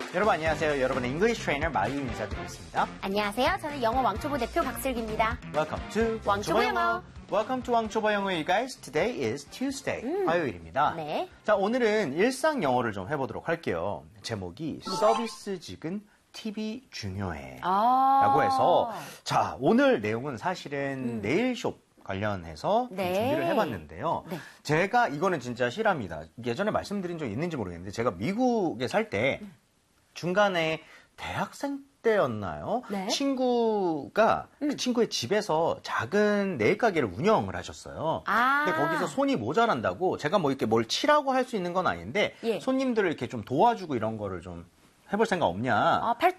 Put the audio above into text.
여러분 안녕하세요. 여러분의 English Trainer 마유 인사드리겠습니다. 안녕하세요. 저는 영어 왕초보 대표 박슬기입니다. Welcome to 왕초보 영어. Welcome to 왕초보 영어, you guys. Today is Tuesday. 화요일입니다. 네. 자, 오늘은 일상 영어를 좀 해보도록 할게요. 제목이 서비스직은 팁이 중요해. 라고 해서 자, 오늘 내용은 사실은 네일숍 관련해서 좀 준비를 해봤는데요. 네. 제가 이거는 진짜 실합니다. 예전에 말씀드린 적 있는지 모르겠는데 제가 미국에 살 때 중간에 대학생 때였나요? 네. 친구가 그 친구의 집에서 작은 네일 가게를 운영을 하셨어요. 근데 거기서 손이 모자란다고 제가 뭐 이렇게 뭘 칠하고 할 수 있는 건 아닌데 손님들을 이렇게 좀 도와주고 이런 거를 좀 해볼 생각 없냐?